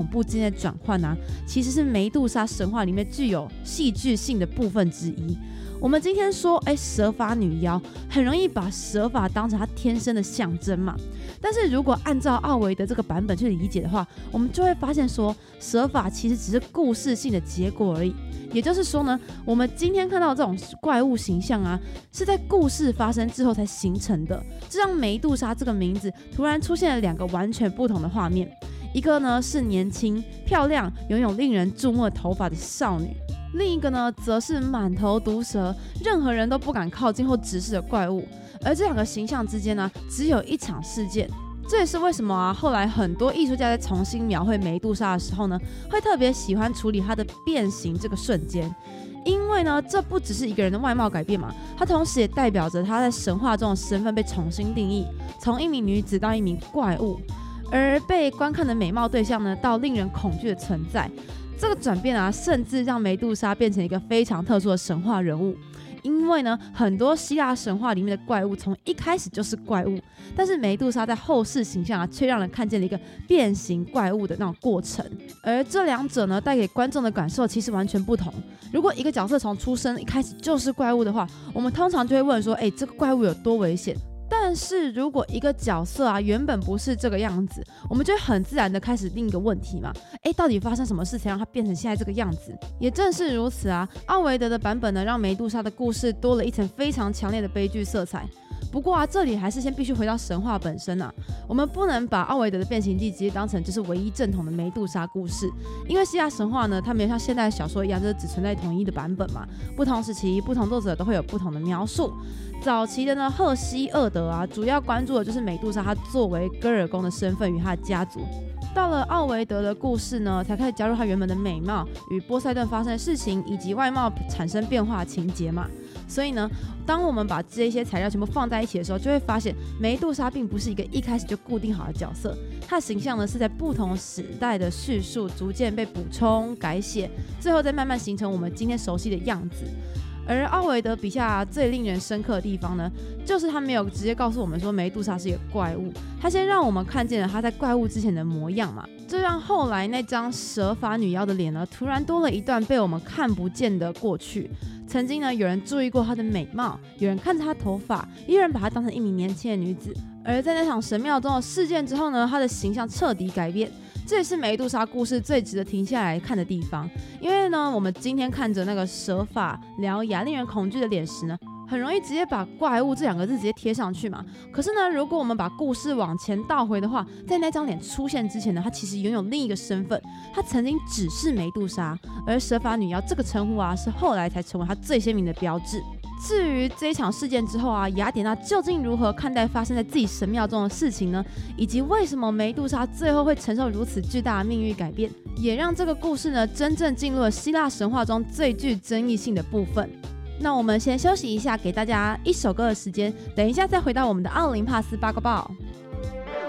步之间的转换啊，其实是梅杜莎神话里面具有戏剧性的部分之一。我们今天说蛇发女妖，很容易把蛇发当成她天生的象征嘛，但是如果按照奥维德这个版本去理解的话，我们就会发现说蛇发其实只是故事性的结果而已。也就是说呢，我们今天看到这种怪物形象啊，是在故事发生之后才形成的，这让梅杜莎这个名字突然出现了2个完全不同的画面。一个呢是年轻漂亮拥有令人注目的头发的少女，另一个呢则是满头毒蛇任何人都不敢靠近或直视的怪物。而这2个形象之间呢，只有一场事件。这也是为什么啊，后来很多艺术家在重新描绘梅杜莎的时候呢，会特别喜欢处理她的变形这个瞬间。因为呢，这不只是一个人的外貌改变嘛，它同时也代表着她在神话中的身份被重新定义，从一名女子到一名怪物，而被观看的美貌对象呢，到令人恐惧的存在。这个转变啊，甚至让梅杜莎变成一个非常特殊的神话人物。因为呢，很多希腊神话里面的怪物从一开始就是怪物，但是梅杜莎在后世形象啊，却让人看见了一个变形怪物的那种过程。而这2者呢，带给观众的感受其实完全不同。如果一个角色从出生一开始就是怪物的话，我们通常就会问说，这个怪物有多危险？但是如果一个角色啊原本不是这个样子，我们就会很自然的开始另一个问题嘛，到底发生什么事才让他变成现在这个样子？也正是如此啊，奥维德的版本呢，让梅杜莎的故事多了一层非常强烈的悲剧色彩。不过啊，这里还是先必须回到神话本身啊，我们不能把奥维德的变形记直接当成就是唯一正统的梅杜莎故事，因为希腊神话呢，它没有像现代的小说一样，就是只存在统一的版本嘛，不同时期不同作者都会有不同的描述。早期的呢，赫西厄德啊，主要关注的就是梅杜莎她作为戈尔宫的身份与她的家族。到了奥维德的故事呢，才开始加入她原本的美貌与波塞顿发生的事情，以及外貌产生变化的情节嘛。所以呢，当我们把这些材料全部放在一起的时候，就会发现梅杜莎并不是一个一开始就固定好的角色，她的形象呢是在不同时代的叙述逐渐被补充改写，最后再慢慢形成我们今天熟悉的样子。而奥维德笔下最令人深刻的地方呢，就是他没有直接告诉我们说梅杜莎是一个怪物，他先让我们看见了他在怪物之前的模样嘛，这让后来那张蛇发女妖的脸呢，突然多了一段被我们看不见的过去。曾经呢，有人注意过她的美貌，有人看着她头发，也有人把她当成一名年轻的女子。而在那场神庙中的事件之后呢，她的形象彻底改变。这也是梅杜莎故事最值得停下来看的地方，因为呢，我们今天看着那个蛇发獠牙、令人恐惧的脸时呢，很容易直接把怪物这2个字直接贴上去嘛。可是呢，如果我们把故事往前倒回的话，在那张脸出现之前呢，她其实拥有另一个身份，她曾经只是梅杜莎，而蛇发女妖这个称呼啊，是后来才成为她最鲜明的标志。至于这一场事件之后啊，雅典娜究竟如何看待发生在自己神庙中的事情呢？以及为什么梅杜莎最后会承受如此巨大的命运改变，也让这个故事呢真正进入了希腊神话中最具争议性的部分。那我们先休息一下，给大家一首歌的时间，等一下再回到我们的奥林帕斯八卦报。